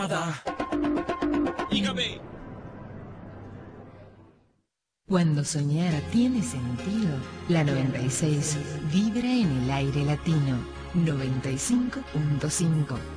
nada. Dígame. Cuando soñar tiene sentido, la 96 vibra en el aire latino. 95.5